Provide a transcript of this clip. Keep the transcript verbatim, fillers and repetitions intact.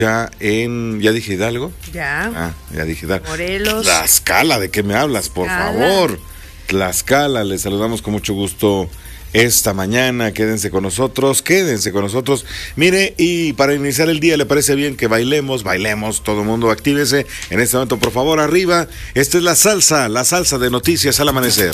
Ya en, ¿ya dije Hidalgo? Ya. Ah, ya dije Hidalgo. Morelos. Tlaxcala, ¿de qué me hablas? Por Tlaxcala. favor. Tlaxcala, les saludamos con mucho gusto esta mañana. Quédense con nosotros, quédense con nosotros. Mire, y para iniciar el día, ¿le parece bien que bailemos? Bailemos, todo el mundo actívese. En este momento, por favor, arriba. Esta es la salsa, la salsa de Noticias al Amanecer.